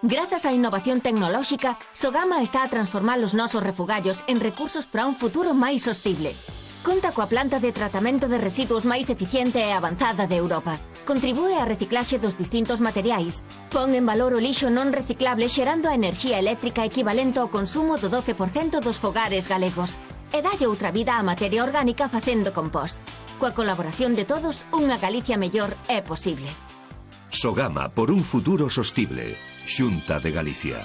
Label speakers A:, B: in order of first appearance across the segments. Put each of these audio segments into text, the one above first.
A: Grazas á innovación tecnolóxica, Sogama está a transformar os nosos refugallos en recursos para un futuro máis sostible. Conta coa planta de tratamento de residuos máis eficiente e avanzada de Europa. Contribúe á reciclaxe dos distintos materiais. Pon en valor o lixo non reciclable xerando a enerxía eléctrica equivalente ao consumo do 12% dos fogares galegos. E dalle outra vida á materia orgánica facendo compost. Coa colaboración de todos, unha Galicia mellor é posible.
B: Sogama por un futuro sostible. Xunta de Galicia.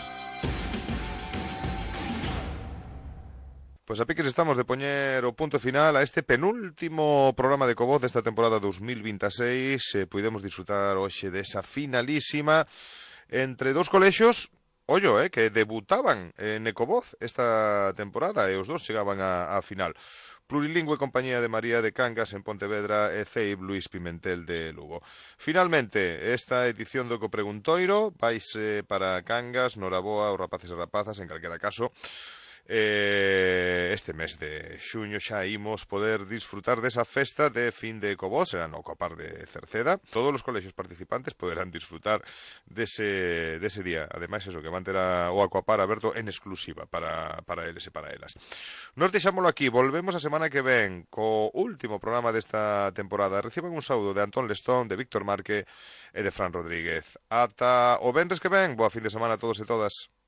C: Pois a piques estamos de poñer o punto final a este penúltimo programa de Ecovoz desta temporada 2026. Puidemos disfrutar hoxe desa finalísima entre dous colexios, que debutaban en Ecovoz esta temporada e os dous chegaban á final. Plurilingüe Compañía de María de Cangas en Pontevedra e CEIB Luís Pimentel de Lugo. Finalmente, esta edición do Ecopreguntoiro vaise para Cangas, Noraboa, os rapaces e rapazas, en calquera caso. Este mes de xuño xa imos poder disfrutar desa festa de fin de Ecovoz, será no Copar de Cerceda. Todos os colexios participantes poderán disfrutar dese día. Ademais, eso, que van ter o Aquapar aberto en exclusiva para eles e para elas. Nos deixámoslo aquí, volvemos a semana que ven co último programa desta temporada. Reciban un saúdo de Antón Lestón, de Víctor Marque e de Fran Rodríguez. Ata o venres que ven, boa fin de semana a todos e todas.